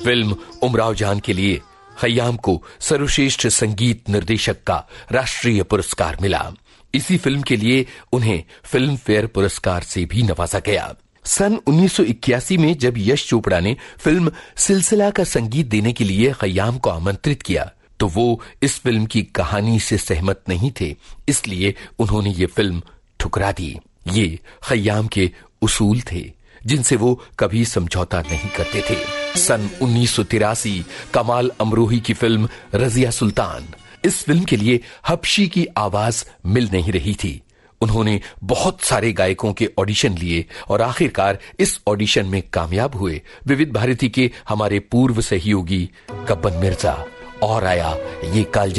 Film Umrao जान के लिए खय्याम को सर्वश्रेष्ठ संगीत निर्देशक का राष्ट्रीय पुरस्कार मिला। इसी फिल्म के लिए उन्हें फिल्म फेयर पुरस्कार से भी नवाजा गया। सन 1981 में जब यश चोपड़ा ने फिल्म सिलसिला का संगीत देने के लिए खय्याम को आमंत्रित किया तो वो इस फिल्म की कहानी से सहमत नहीं थे, इसलिए उन्होंने ये फिल्म ठुकरा दी। ये खय्याम के उसूल थे जिनसे वो कभी समझौता नहीं करते थे। सन 1983 कमाल अमरोही की फिल्म रजिया सुल्तान, इस फिल्म के लिए हबशी की आवाज मिल नहीं रही थी। उन्होंने बहुत सारे गायकों के ऑडिशन लिए और आखिरकार इस ऑडिशन में कामयाब हुए। विविध भारती के हमारे पूर्व सहयोगी गब्बन मिर्जा और आया ये कालजा